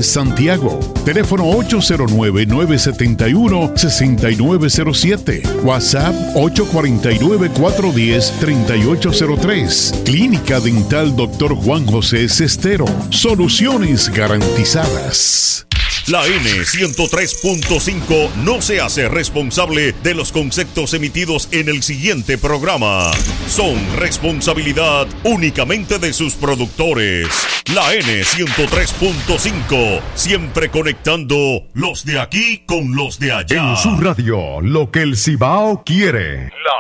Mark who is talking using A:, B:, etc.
A: Santiago. Teléfono 809-971-6907. WhatsApp 849-410-3803. Clínica Dental Dr. Juan José Cestero. Soluciones garantizadas.
B: La N103.5 no se hace responsable de los conceptos emitidos en el siguiente programa. Son responsabilidad únicamente de sus productores. La N103.5, siempre conectando los de aquí con los de allá.
C: En su radio, lo que el Cibao quiere.
D: La